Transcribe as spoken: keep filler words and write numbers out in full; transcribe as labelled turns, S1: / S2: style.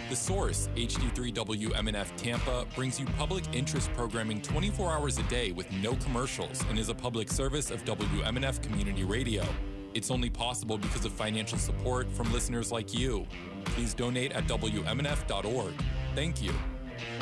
S1: The Source, H D three W M N F Tampa, brings you public interest programming twenty-four hours a day with no commercials and is a public service of W M N F Community Radio. It's only possible because of financial support from listeners like you. Please donate at W M N F dot org. Thank you.